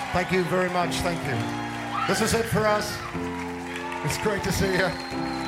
Thank you very much. Thank you. This is it for us. It's great to see you.